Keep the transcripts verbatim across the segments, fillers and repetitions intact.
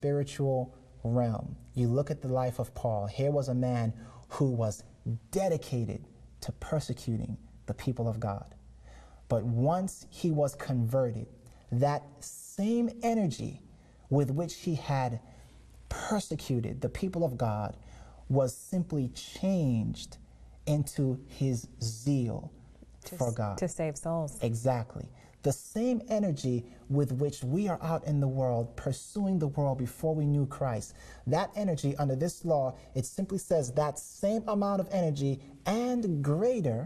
spiritual realm. You look at the life of Paul. Here was a man who was dedicated to persecuting the people of God. But once he was converted, that same energy with which he had persecuted the people of God was simply changed into his zeal to, for God. To save souls. Exactly. The same energy with which we are out in the world, pursuing the world before we knew Christ. That energy, under this law, it simply says that same amount of energy and greater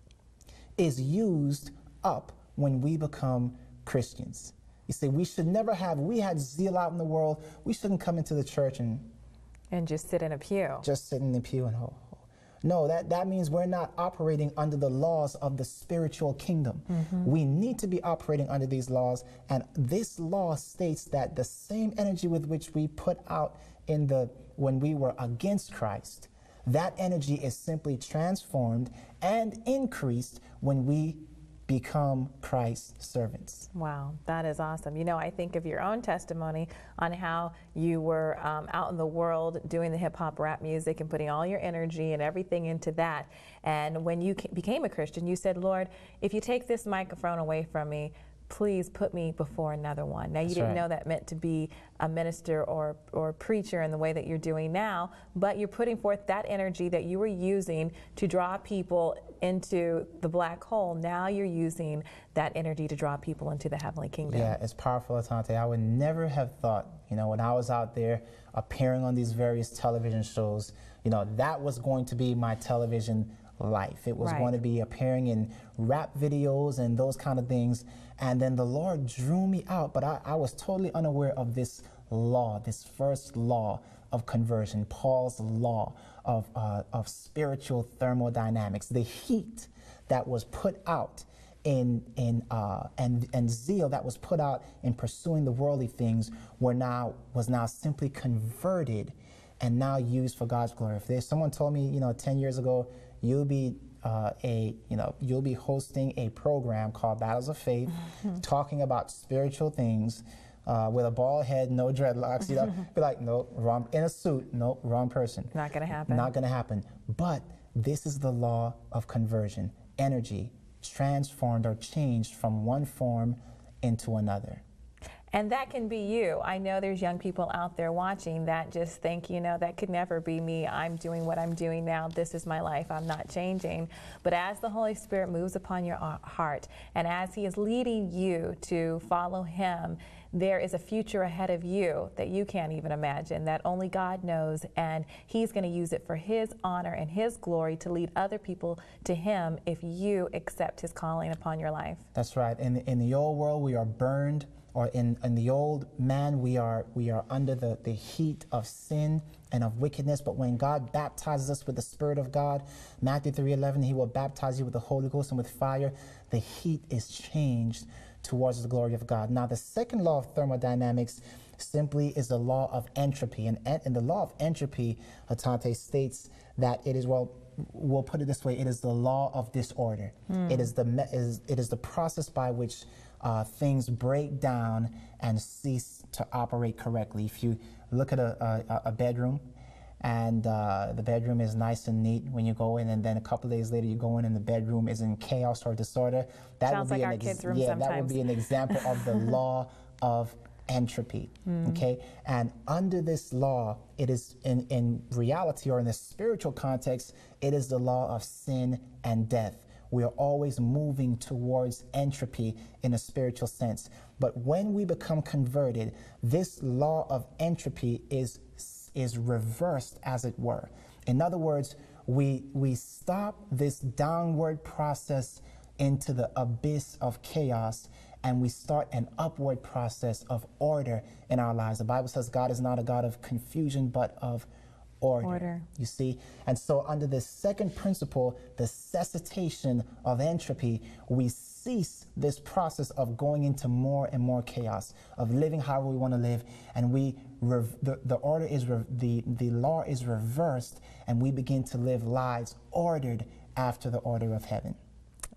is used up when we become Christians. You see, we should never have, we had zeal out in the world. We shouldn't come into the church and and just sit in a pew. Just sit in the pew and hold. No, that, that means we're not operating under the laws of the spiritual kingdom. Mm-hmm. We need to be operating under these laws, and this law states that the same energy with which we put out in the when we were against Christ, that energy is simply transformed and increased when we become Christ's servants. Wow, that is awesome. You know, I think of your own testimony on how you were um, out in the world doing the hip hop rap music and putting all your energy and everything into that. And when you became a Christian, you said, Lord, if you take this microphone away from me, please put me before another one. Now, you That's didn't right. know that meant to be a minister or, or preacher in the way that you're doing now, but you're putting forth that energy that you were using to draw people into the black hole. Now you're using that energy to draw people into the heavenly kingdom. Yeah, it's powerful, Atante. I would never have thought, you know, when I was out there appearing on these various television shows, you know, that was going to be my television life. It was Right. going to be appearing in rap videos and those kind of things. And then the Lord drew me out, but I, I was totally unaware of this law, this first law of conversion, Paul's law of, uh, of spiritual thermodynamics, the heat that was put out in, in uh, and, and zeal that was put out in pursuing the worldly things were now, was now simply converted and now used for God's glory. If there's someone told me, you know, ten years ago, you'll be uh, a, you know, you'll be hosting a program called Battles of Faith, mm-hmm. talking about spiritual things, uh, with a bald head, no dreadlocks, you know, be like, no, wrong, in a suit, no, wrong person. Not gonna happen. Not gonna happen. But this is the law of conversion, energy transformed or changed from one form into another. And that can be you. I know there's young people out there watching that just think, you know, that could never be me. I'm doing what I'm doing now. This is my life. I'm not changing. But as the Holy Spirit moves upon your heart and as He is leading you to follow Him, there is a future ahead of you that you can't even imagine, that only God knows, and He's going to use it for His honor and His glory to lead other people to Him if you accept His calling upon your life. That's right. In, in the old world, we are burned. Or in, in the old man, we are, we are under the, the heat of sin and of wickedness. But when God baptizes us with the Spirit of God, Matthew three eleven, He will baptize you with the Holy Ghost and with fire. The heat is changed towards the glory of God. Now, the second law of thermodynamics simply is the law of entropy. And, and the law of entropy, Atante, states that it is, well, we'll put it this way, it is the law of disorder. Mm. It is the, is, it is the process by which Uh, things break down and cease to operate correctly. If you look at a, a, a bedroom and uh, the bedroom is nice and neat when you go in, and then a couple of days later you go in and the bedroom is in chaos or disorder, that Sounds would be like an our kids' room yeah, sometimes. that would be an example of the law of entropy. Mm. Okay, and under this law, it is in in reality or in the spiritual context, it is the law of sin and death. We are always moving towards entropy in a spiritual sense. But when we become converted, this law of entropy is, is reversed, as it were. In other words, we, we stop this downward process into the abyss of chaos, and we start an upward process of order in our lives. The Bible says God is not a God of confusion, but of Order, order, you see. And so under this second principle, the cessation of entropy, we cease this process of going into more and more chaos, of living however we want to live, and we rev the, the order is rev the the law is reversed, and we begin to live lives ordered after the order of heaven.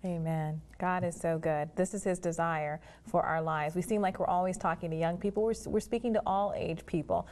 Amen. God is so good. This is his desire for our lives. We seem like we're always talking to young people. We're, we're speaking to all age people.